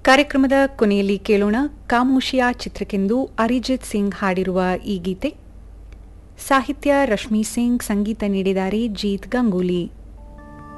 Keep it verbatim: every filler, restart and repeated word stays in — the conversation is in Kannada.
ಕಾರ್ಯಕ್ರಮದ ಕೊನೆಯಲ್ಲಿ ಕೇಳೋಣ ಕಾಮೋಶಿಯಾ ಚಿತ್ರಕ್ಕೆಂದು ಅರಿಜಿತ್ ಸಿಂಗ್ ಹಾಡಿರುವ ಈ ಗೀತೆ. ಸಾಹಿತ್ಯ ರಶ್ಮಿ ಸಿಂಗ್, ಸಂಗೀತ ನೀಡಿದ್ದಾರೆ ಜೀತ್ ಗಂಗೂಲಿ.